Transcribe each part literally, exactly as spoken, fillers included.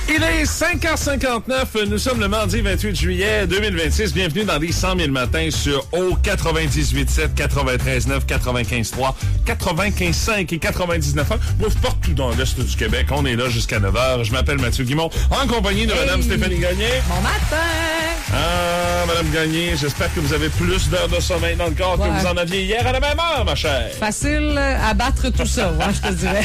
Il est cinq heures cinquante-neuf, nous sommes le mardi vingt-huit juillet deux mille vingt-six. Bienvenue dans les cent mille matins sur O quatre-vingt-dix-huit sept, quatre-vingt-treize neuf, quatre-vingt-quinze trois, quatre-vingt-quinze cinq et quatre-vingt-dix-neuf un. Bref, partout dans l'Est du Québec, on est là jusqu'à neuf heures. Je m'appelle Mathieu Guimond, en compagnie de hey. Madame Stéphanie Gagné. Bon matin! Ah, Madame Gagné, j'espère que vous avez plus d'heures de sommeil dans le corps ouais. que vous en aviez hier à la même heure, ma chère. Facile à battre tout ça, hein, je te dirais.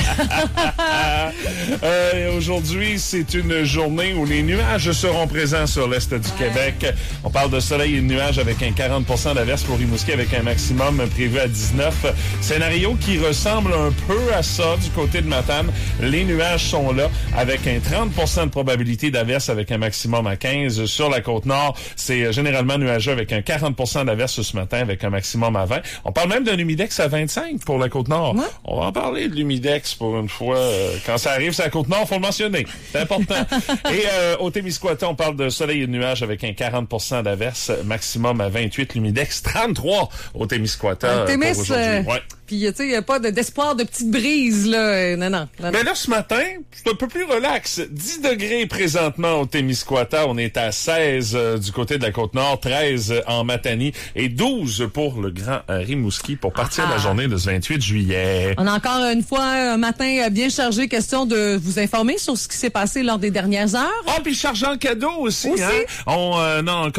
euh, aujourd'hui, c'est une journée où les nuages seront présents sur l'Est du ouais. Québec. On parle de soleil et de nuages avec un quarante pour cent d'averses pour Rimouski avec un maximum prévu à dix-neuf. Scénario qui ressemble un peu à ça du côté de Matane. Les nuages sont là avec un trente pour cent de probabilité d'averses avec un maximum à quinze. Sur la Côte-Nord, c'est généralement nuageux avec un quarante pour cent d'averses ce matin avec un maximum à vingt. On parle même d'un humidex à vingt-cinq pour la Côte-Nord. Ouais. On va en parler de l'humidex pour une fois. Euh, quand ça arrive sur la Côte-Nord, il faut le mentionner. C'est important. Et euh, au Témiscouata, on parle de soleil et de nuages avec un quarante pour cent d'averses, maximum à vingt-huit, l'humidex trente-trois au Témiscouata. Euh, Témis, pour aujourd'hui. Euh, ouais. Puis, tu sais, il n'y a pas de, d'espoir de petite brise, là. Non, non. non Mais là, ce matin, c'est un peu plus relax. dix degrés présentement au Témiscouata. On est à seize euh, du côté de la Côte-Nord, treize en Matanie et douze pour le Grand Rimouski pour partir ah. la journée de ce vingt-huit juillet. On a encore une fois un matin bien chargé. Question de vous informer sur ce qui s'est passé lors des dernières heures. Ah, puis chargeant le cadeau aussi, aussi? hein? On, euh, non,